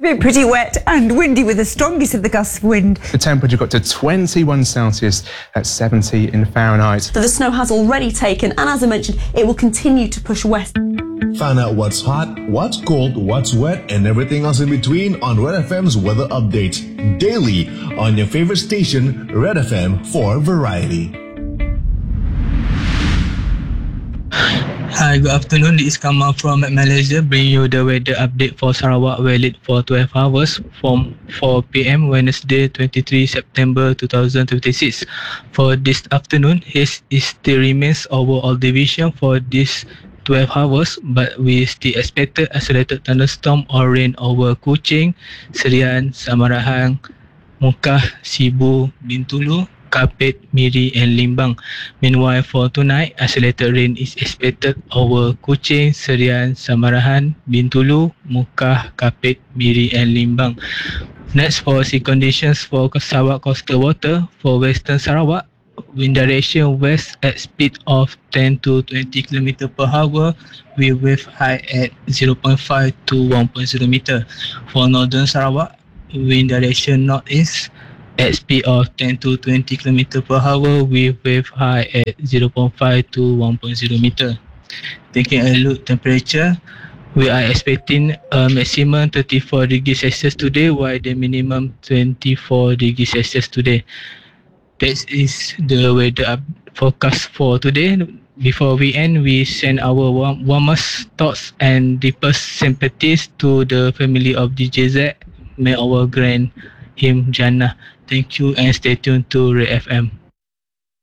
Been pretty wet and windy with the strongest of the gusts of wind. The temperature got to 21 Celsius at 70 in Fahrenheit. So the snow has already taken, and as I mentioned, it will continue to push west. Find out what's hot, what's cold, what's wet, and everything else in between on Red FM's weather update. Daily on your favorite station, Red FM for variety. Hi, good afternoon. This is Kamal from Malaysia, bringing you the weather update for Sarawak, valid for 12 hours from 4 p.m. Wednesday, 23 September 2026. For this afternoon, haze still remains over all division for this 12 hours, but we still expected isolated thunderstorm or rain over Kuching, Serian, Samarahan, Mukah, Sibu, Bintulu, Kapit, Miri and Limbang. Meanwhile, for tonight, isolated rain is expected over Kuching, Serian, Samarahan, Bintulu, Mukah, Kapit, Miri and Limbang. Next, for sea conditions for Sarawak coastal water, for western Sarawak, wind direction west at speed of 10 to 20 km per hour with wave high at 0.5 to 1.0 meter. For northern Sarawak, wind direction northeast at speed of 10 to 20 km per hour with wave high at 0.5 to 1.0 meter. Taking a look temperature, we are expecting a maximum 34 degrees Celsius today, while the minimum 24 degrees Celsius today. That is the weather forecast for today. Before we end, we send our warmest thoughts and deepest sympathies to the family of DJ Z. May our grant him Jannah. Thank you and stay tuned to Red FM.